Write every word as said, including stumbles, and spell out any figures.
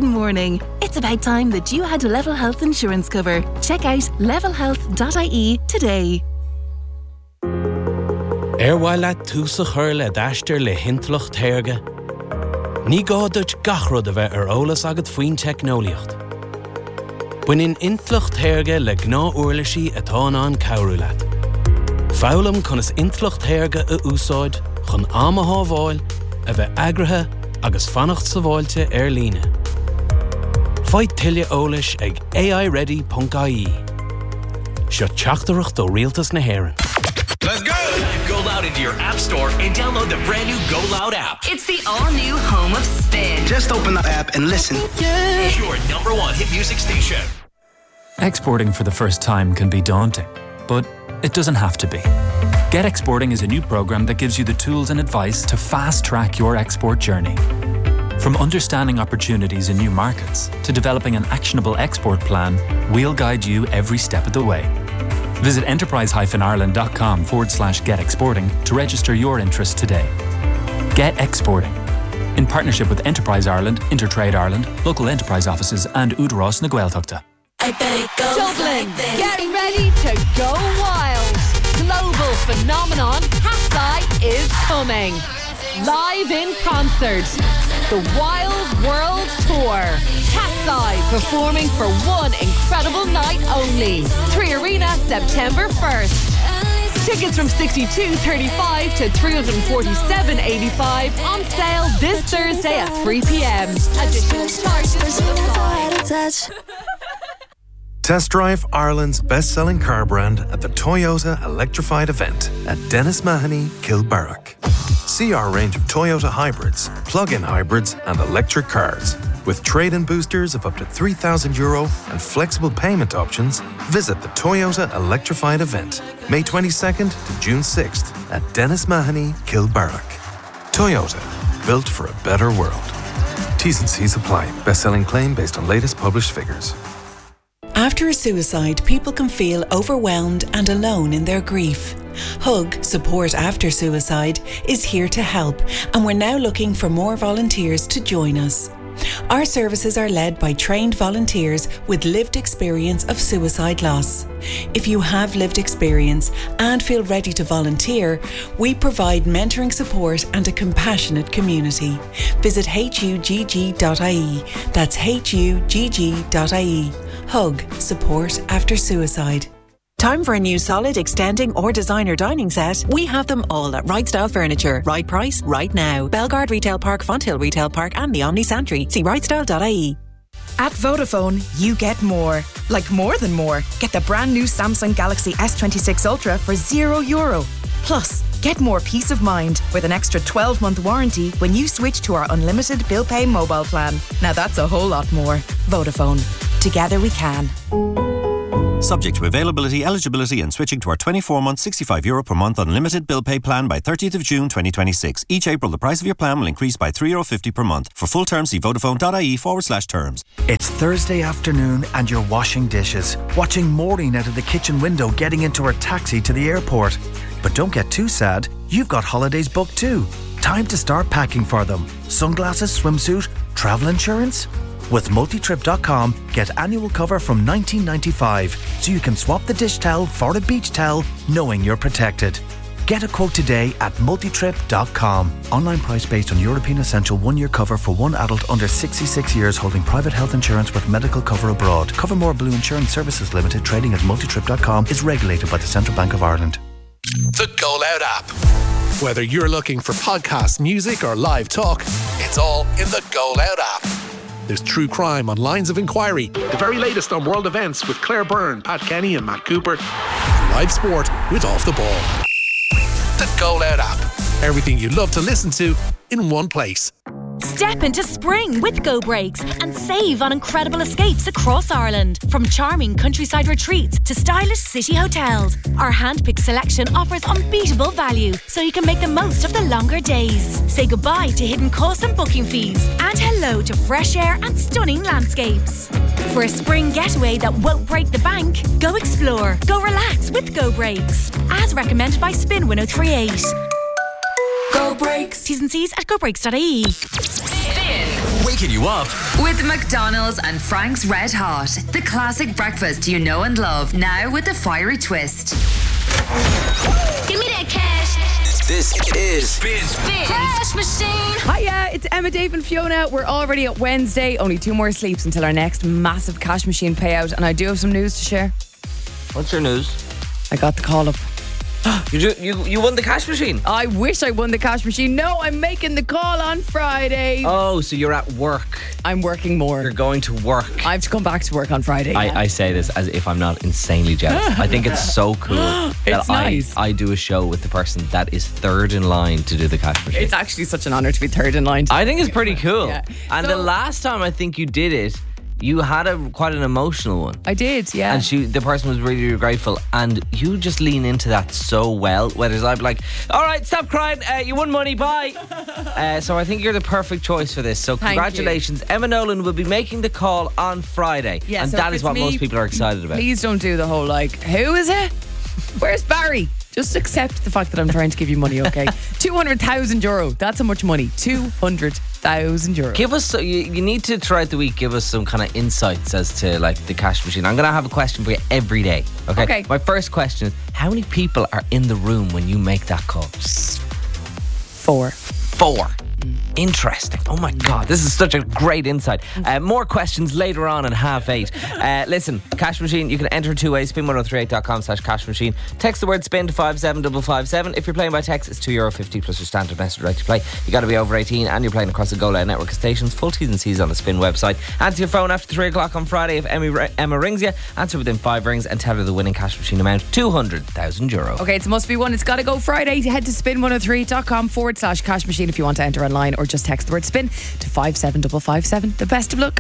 Good morning. It's about time that you had Level Health insurance cover. Check out level health dot I E today. Erwaila túsa chur le dáistear le hintlocht théirge. Ní gáduit gachrod a bheith ar ólas agad faoin technoliacht. Buinn intlocht théirge le gná uirlisí atá an cabhrú leat. Fálam chun is intlocht théirge a úsáid chun ama hábháil a bheith agrathe agus fannacht sa bháilte ar líne. Fáid tuile ólis ag A I ready dot I E. Seo teachtarach do rialtas na hÉireann. Let's go! Go Loud into your app store and download the brand new Go Loud app. It's the all-new home of spin. Just open the app and listen. Yeah. Your number one hit music station. Exporting for the first time can be daunting, but it doesn't have to be. Get Exporting is a new program that gives you the tools and advice to fast-track your export journey. From understanding opportunities in new markets to developing an actionable export plan, we'll guide you every step of the way. Visit enterprise-ireland.com forward slash get exporting to register your interest today. Get Exporting. In partnership with Enterprise Ireland, Intertrade Ireland, local enterprise offices and Údarás na Gaeltachta. Dublin, get ready to go wild. Global phenomenon Hatsai is coming. Live in concert. The Wild World Tour. Hatsai performing for one incredible night only. Three Arena, September first. Tickets from sixty-two thirty-five to three hundred forty-seven eighty-five on sale this Thursday at three p.m. Additional charges apply. Test drive Ireland's best-selling car brand at the Toyota Electrified event at Dennis Mahoney, Kilbarrack. See our range of Toyota hybrids, plug-in hybrids and electric cars. With trade-in boosters of up to three thousand euro and flexible payment options, visit the Toyota Electrified event, May twenty-second to June sixth at Dennis Mahoney, Kilbarrack. Toyota, built for a better world. T's and C's apply. Best-selling claim based on latest published figures. After a suicide, people can feel overwhelmed and alone in their grief. Hug, Support After Suicide, is here to help, and we're now looking for more volunteers to join us. Our services are led by trained volunteers with lived experience of suicide loss. If you have lived experience and feel ready to volunteer, we provide mentoring support and a compassionate community. Visit H U G G dot I E. That's H U G G dot I E. Hug, Support After Suicide. Time for a new solid, extending or designer dining set? We have them all at Right Style Furniture. Right price, right now. Belgard Retail Park, Fonthill Retail Park and the Omni Santry. See right style dot I E. At Vodafone, you get more. Like more than more. Get the brand new Samsung Galaxy S twenty-six Ultra for zero euro. Plus, get more peace of mind with an extra twelve-month warranty when you switch to our unlimited bill pay mobile plan. Now that's a whole lot more. Vodafone. Together we can. Subject to availability, eligibility and switching to our twenty-four month, sixty-five euro per month unlimited bill pay plan by thirtieth of June twenty twenty-six. Each April, the price of your plan will increase by three euro fifty per month. For full terms, see vodafone.ie forward slash terms. It's Thursday afternoon and you're washing dishes, watching Maureen out of the kitchen window getting into her taxi to the airport. But don't get too sad, you've got holidays booked too. Time to start packing for them. Sunglasses, swimsuit, travel insurance? With multitrip dot com, get annual cover from nineteen ninety-five, so you can swap the dish towel for a beach towel, knowing you're protected. Get a quote today at multitrip dot com. Online price based on European Essential one-year cover for one adult under sixty-six years holding private health insurance with medical cover abroad. Covermore Blue Insurance Services Limited, trading as multitrip dot com, is regulated by the Central Bank of Ireland. The Go Loud app. Whether you're looking for podcasts, music or live talk, it's all in the Go Loud app. There's true crime on Lines of Inquiry, the very latest on world events with Claire Byrne, Pat Kenny and Matt Cooper, and live sport with Off the Ball. The Go Loud app. Everything you love to listen to in one place. Step into spring with Go Breaks and save on incredible escapes across Ireland. From charming countryside retreats to stylish city hotels, our hand-picked selection offers unbeatable value, so you can make the most of the longer days. Say goodbye to hidden costs and booking fees, and hello to fresh air and stunning landscapes. For a spring getaway that won't break the bank, go explore, go relax with Go Breaks. As recommended by Spin one oh three point eight. Go Breaks. T's and C's at go breaks dot I E. Spin. Wake waking you up. With McDonald's and Frank's Red Hot. The classic breakfast you know and love. Now with a fiery twist. Give me that cash. This is Spin. Spin. Cash machine. Hiya, it's Emma, Dave and Fiona. We're already at Wednesday. Only two more sleeps until our next massive cash machine payout. And I do have some news to share. What's your news? I got the call up. You, do, you you won the cash machine? I wish I won the cash machine. No, I'm making the call on Friday. Oh, so you're at work. I'm working more. You're going to work. I have to come back to work on Friday. I, I say this as if I'm not insanely jealous. I think it's so cool that It's nice. I, I do a show with the person that is third in line to do the cash machine. It's actually such an honour to be third in line. I think it's pretty cool. Yeah. And So- the last time I think you did it, you had a quite an emotional one. I did, yeah. And she, the person was really, really grateful. And you just lean into that so well. Whereas I'm like, all right, stop crying. Uh, you won money, bye. uh, so I think you're the perfect choice for this. So Thank congratulations. Emma Nolan will be making the call on Friday. Yeah, and so that if is it's what me, most people are excited about. Please don't do the whole like, who is it? Where's Barry? Just accept the fact that I'm trying to give you money, okay? two hundred thousand euro. That's how much money. two hundred thousand euro. Give us, you, you need to throughout the week give us some kind of insights as to like the cash machine. I'm going to have a question for you every day, okay? Okay. My first question is, how many people are in the room when you make that call? Four. Four. Interesting. Oh my God, this is such a great insight. Uh, more questions later on in half eight. Uh, listen, cash machine, you can enter two ways. spin ten thirty-eight dot com slash cash machine. Text the word spin to five seven five five seven. If you're playing by text, it's two euro fifty plus your standard message right to play. You got to be over eighteen and you're playing across the Go Loud network of stations. Full T's and C's on the Spin website. Answer your phone after three o'clock on Friday. If Emma, Emma rings you, answer within five rings and tell her the winning cash machine amount, two hundred thousand euro. Okay, it must be one. It's got to go Friday. Head to spin one oh three dot com forward slash cash machine if you want to enter online, or just text the word spin to five seven five five seven. The best of luck.